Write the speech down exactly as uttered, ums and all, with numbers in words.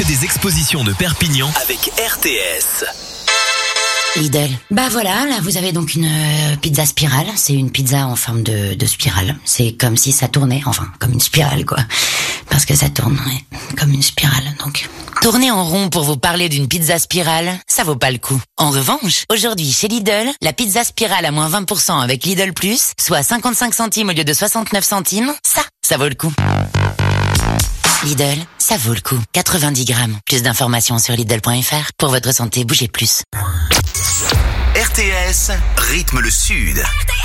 Des expositions de Perpignan avec R T S. Lidl. Bah voilà, là vous avez donc une euh, pizza spirale. C'est une pizza en forme de, de spirale. C'est comme si ça tournait, enfin comme une spirale quoi. Parce que ça tourne, ouais, comme une spirale donc. Tourner en rond pour vous parler d'une pizza spirale, ça vaut pas le coup. En revanche, aujourd'hui chez Lidl, la pizza spirale à moins vingt pour cent avec Lidl Plus, soit cinquante-cinq centimes au lieu de soixante-neuf centimes, ça, ça vaut le coup. Lidl, ça vaut le coup. quatre-vingt-dix grammes. Plus d'informations sur Lidl point F R. Pour votre santé, bougez plus. R T S, rythme le Sud.